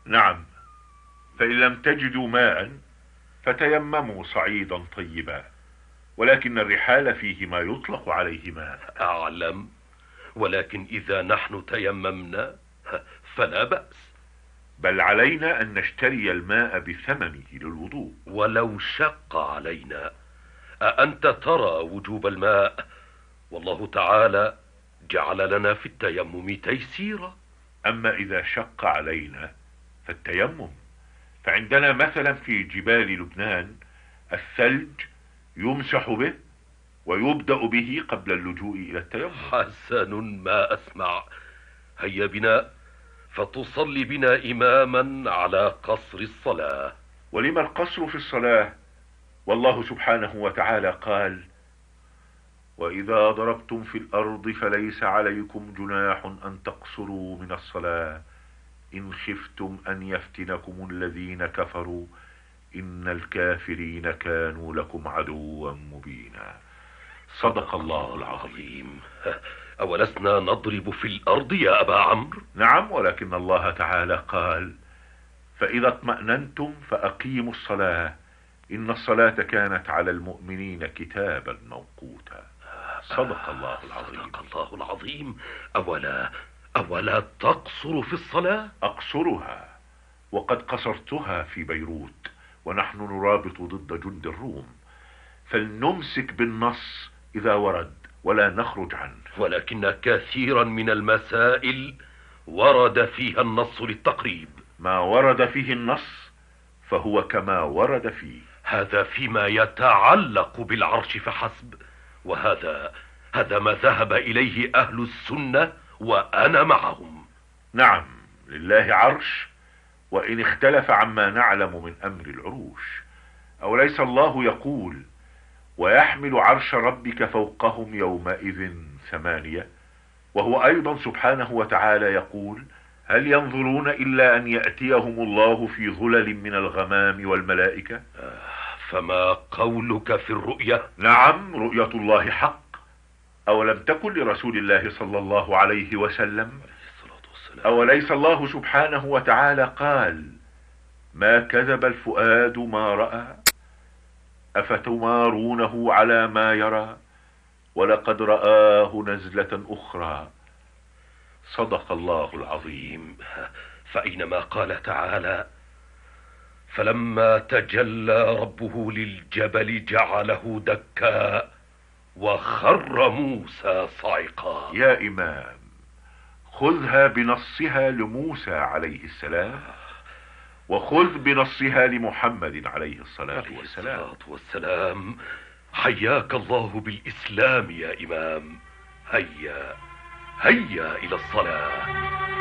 نعم، فإن لم تجدوا ماء فتيمموا صعيدا طيبا، ولكن الرحال فيه ما يطلق عليه ماء. أعلم، ولكن إذا نحن تيممنا فلا بأس. بل علينا أن نشتري الماء بثمنه للوضوء. ولو شق علينا. أأنت ترى وجوب الماء؟ والله تعالى جعل لنا في التيمم تيسيرا. أما إذا شق علينا فالتيمم، فعندنا مثلا في جبال لبنان الثلج يمسح به ويبدأ به قبل اللجوء إلى التيمم. حسن، ما أسمع. هيا بنا فتصلي بنا إماما على قصر الصلاة. ولما القصر في الصلاة؟ والله سبحانه وتعالى قال: وإذا ضربتم في الأرض فليس عليكم جناح أن تقصروا من الصلاة إن خفتم أن يفتنكم الذين كفروا إن الكافرين كانوا لكم عدوا مبينا. صدق الله العظيم. أولسنا نضرب في الأرض يا أبا عمرو؟ نعم، ولكن الله تعالى قال: فإذا اطمأننتم فأقيموا الصلاة إن الصلاة كانت على المؤمنين كتابا موقوتا. صدق الله العظيم. صدق الله العظيم. أولا تقصر في الصلاة؟ أقصرها، وقد قصرتها في بيروت ونحن نرابط ضد جند الروم، فلنمسك بالنص إذا ورد ولا نخرج عنه. ولكن كثيرا من المسائل ورد فيها النص للتقريب. ما ورد فيه النص فهو كما ورد فيه. هذا فيما يتعلق بالعرش فحسب، وهذا ما ذهب إليه أهل السنة وأنا معهم. نعم، لله عرش، وإن اختلف عما نعلم من أمر العروش. أوليس الله يقول: ويحمل عرش ربك فوقهم يومئذ ثمانية؟ وهو أيضا سبحانه وتعالى يقول: هل ينظرون إلا أن يأتيهم الله في ظلل من الغمام والملائكة؟ فما قولك في الرؤية؟ نعم، رؤية الله حق. أولم تكن لرسول الله صلى الله عليه وسلم؟ أوليس الله سبحانه وتعالى قال: ما كذب الفؤاد ما رأى أفتمارونه على ما يرى ولقد رآه نزلة أخرى. صدق الله العظيم. فأينما قال تعالى: فلما تجلى ربه للجبل جعله دكا وخر موسى صعقا. يا إمام، خذها بنصها لموسى عليه السلام، وخذ بنصها لمحمد عليه الصلاة والسلام. حياك الله بالإسلام يا إمام. هيا إلى الصلاة.